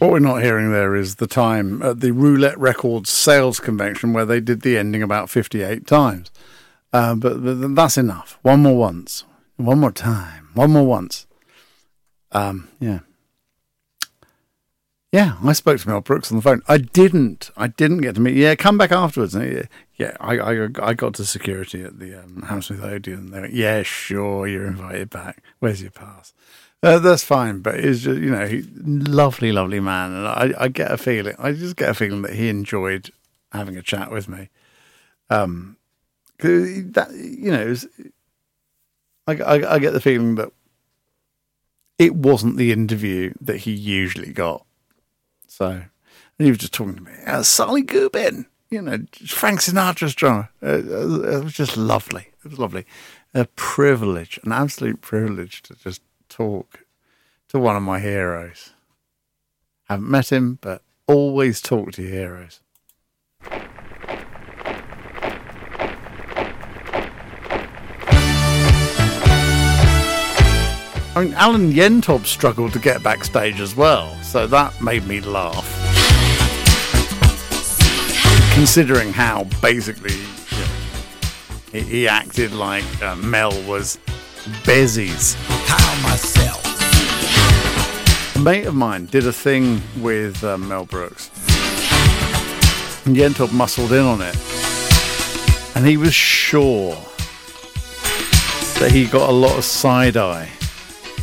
What we're not hearing there is the time at the Roulette Records sales convention where they did the ending about 58 times. But that's enough. One more once. One more time. One more once. Yeah. Yeah, I spoke to Mel Brooks on the phone. I didn't get to meet. Yeah, come back afterwards. Yeah, I got to security at the Hammersmith Odeon. They went, yeah, sure, you're invited back. Where's your pass? That's fine, but it's just, lovely, lovely man, and I get a feeling. I just get a feeling that he enjoyed having a chat with me. That I get the feeling that it wasn't the interview that he usually got. So, and he was just talking to me. Solly Goobin, Frank Sinatra's drummer. It was just lovely. It was lovely. A privilege, an absolute privilege to just talk to one of my heroes. Haven't met him, but always talk to your heroes. I mean, Alan Yentob struggled to get backstage as well, so that made me laugh. Considering how basically he acted like Mel was Bezzy's. A mate of mine did a thing with Mel Brooks, and Yentob muscled in on it, and he was sure that he got a lot of side-eye